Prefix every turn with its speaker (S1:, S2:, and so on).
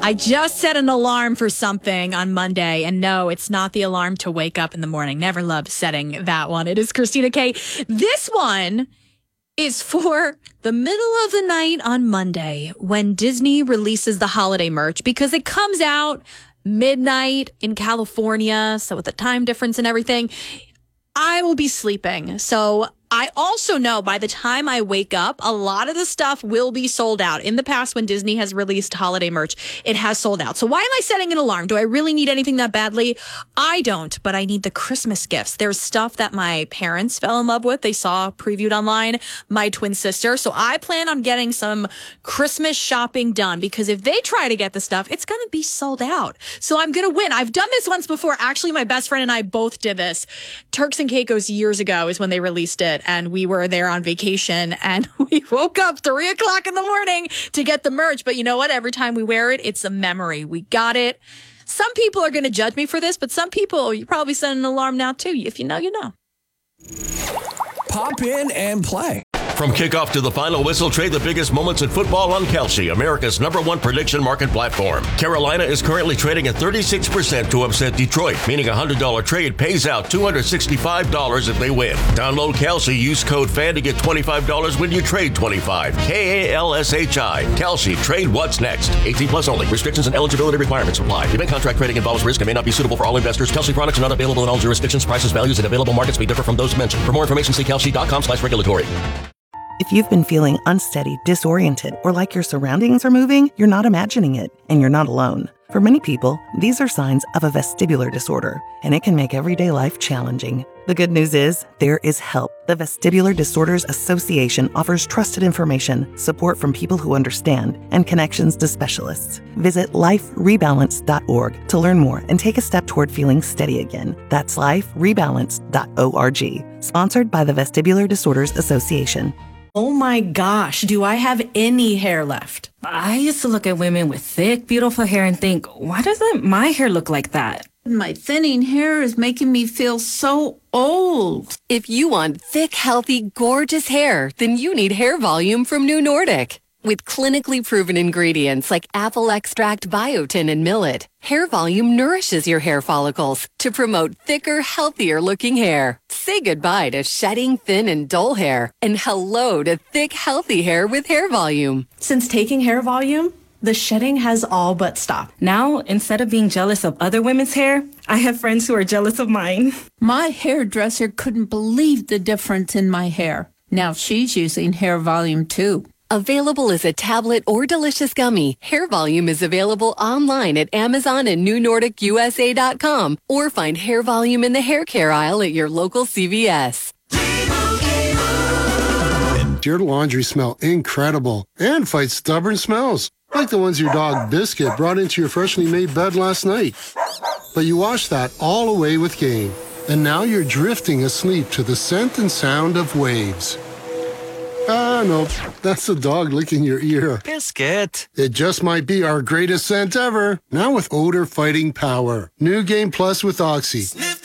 S1: I just set an alarm for something on Monday, and no, it's not the alarm to wake up in the morning. Never loved setting that one. It is Christina K. This one is for the middle of the night on Monday when Disney releases the holiday merch, because it comes out midnight in California. So with the time difference and everything, I will be sleeping. So I also know by the time I wake up, a lot of the stuff will be sold out. In the past, when Disney has released holiday merch, it has sold out. So why am I setting an alarm? Do I really need anything that badly? I don't, but I need the Christmas gifts. There's stuff that my parents fell in love with. They saw previewed online, my twin sister. So I plan on getting some Christmas shopping done, because if they try to get the stuff, it's going to be sold out. So I'm going to win. I've done this once before. Actually, my best friend and I both did this. Turks and Caicos years ago is when they released it. And we were there on vacation, and we woke up 3 o'clock in the morning to get the merch. But you know what? Every time we wear it, it's a memory. We got it. Some people are going to judge me for this, but some people, you probably set an alarm now too. If you know, you know.
S2: Pop in and play.
S3: From kickoff to the final whistle, trade the biggest moments in football on Kalshi, America's #1 prediction market platform. Carolina is currently trading at 36% to upset Detroit, meaning a $100 trade pays out $265 if they win. Download Kalshi, use code FAN to get $25 when you trade $25. KALSHI. Kalshi, trade what's next. 18 plus only. Restrictions and eligibility requirements apply. Event contract trading involves risk and may not be suitable for all investors. Kalshi products are not available in all jurisdictions. Prices, values, and available markets may differ from those mentioned. For more information, see kalshi.com/regulatory.
S4: If you've been feeling unsteady, disoriented, or like your surroundings are moving, you're not imagining it, and you're not alone. For many people, these are signs of a vestibular disorder, and it can make everyday life challenging. The good news is, there is help. The Vestibular Disorders Association offers trusted information, support from people who understand, and connections to specialists. Visit liferebalance.org to learn more and take a step toward feeling steady again. That's liferebalance.org. Sponsored by the Vestibular Disorders Association.
S5: Oh my gosh, do I have any hair left? I used to look at women with thick, beautiful hair and think, why doesn't my hair look like that?
S6: My thinning hair is making me feel so old.
S7: If you want thick, healthy, gorgeous hair, then you need Hair Volume from New Nordic. With clinically proven ingredients like apple extract, biotin, and millet, Hair Volume nourishes your hair follicles to promote thicker, healthier-looking hair. Say goodbye to shedding, thin, and dull hair, and hello to thick, healthy hair with Hair Volume.
S5: Since taking Hair Volume, the shedding has all but stopped. Now, instead of being jealous of other women's hair, I have friends who are jealous of mine.
S6: My hairdresser couldn't believe the difference in my hair. Now she's using Hair Volume too.
S7: Available as a tablet or delicious gummy, Hair Volume is available online at Amazon and NewNordicUSA.com, or find Hair Volume in the hair care aisle at your local CVS.
S8: Your laundry smell incredible and fight stubborn smells, like the ones your dog Biscuit brought into your freshly made bed last night. But you washed that all away with Gain, and now you're drifting asleep to the scent and sound of waves. Ah, no, that's the dog licking your ear.
S9: Biscuit.
S8: It just might be our greatest scent ever. Now with odor-fighting power. New Gain Plus with Oxy.